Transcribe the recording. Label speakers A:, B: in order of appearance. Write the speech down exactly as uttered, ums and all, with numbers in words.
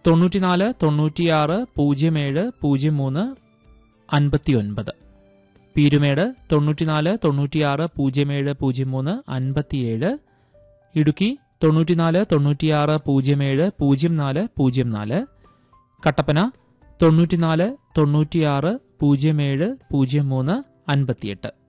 A: തൊണ്ണൂറ്റിനാല് തൊണ്ണൂറ്റിയാറ് പൂജ്യം ഏഴ് പൂജ്യം മൂന്ന് അൻപത്തി ഒൻപത്. പീരുമേട് തൊണ്ണൂറ്റിനാല് തൊണ്ണൂറ്റിയാറ് പൂജ്യം ഏഴ് പൂജ്യം മൂന്ന് അൻപത്തിയേഴ്. ഇടുക്കി തൊണ്ണൂറ്റിനാല് തൊണ്ണൂറ്റിയാറ് പൂജ്യം ഏഴ് പൂജ്യം നാല് പൂജ്യം നാല്. കട്ടപ്പന തൊണ്ണൂറ്റിനാല് തൊണ്ണൂറ്റിയാറ് പൂജ്യം ഏഴ് പൂജ്യം മൂന്ന് അൻപത്തിയെട്ട്.